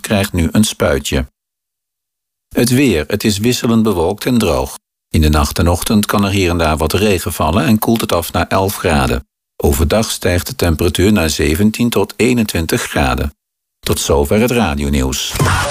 krijgt nu een spuitje. Het weer. Het is wisselend bewolkt en droog. In de nacht en ochtend kan er hier en daar wat regen vallen en koelt het af naar 11 graden. Overdag stijgt de temperatuur naar 17 tot 21 graden. Tot zover het radionieuws.